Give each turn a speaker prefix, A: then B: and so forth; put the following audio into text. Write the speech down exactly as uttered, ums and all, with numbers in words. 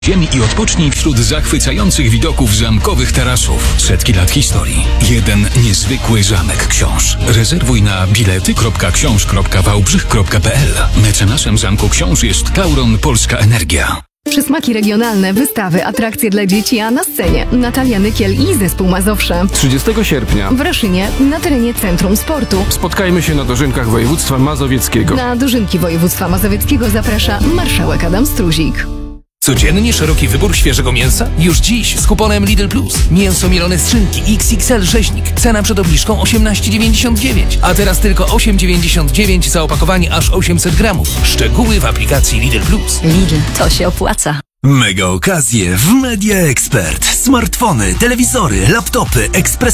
A: Ziemi i odpocznij wśród zachwycających widoków zamkowych tarasów. Setki lat historii. Jeden niezwykły zamek książ. Rezerwuj na bilety kropka książ kropka wałbrzych kropka p l. Mecenasem Zamku Książ jest Tauron Polska Energia.
B: Przysmaki regionalne, wystawy, atrakcje dla dzieci, a na scenie Natalia Nykiel i zespół Mazowsze.
C: trzydziestego sierpnia
B: W Raszynie, na terenie Centrum Sportu.
C: spotkajmy się na dożynkach województwa mazowieckiego.
B: Na dożynki województwa mazowieckiego zaprasza marszałek Adam Struzik.
D: Codziennie szeroki wybór świeżego mięsa? Już dziś z kuponem Lidl Plus. Mięso mielone z szynki X X L rzeźnik. Cena przed obniżką osiemnaście dziewięćdziesiąt dziewięć, a teraz tylko osiem dziewięćdziesiąt dziewięć za opakowanie aż osiemset gramów. Szczegóły w aplikacji Lidl Plus.
E: Lidl, to się opłaca.
F: Mega okazje w Media Expert. Smartfony, telewizory, laptopy, ekspres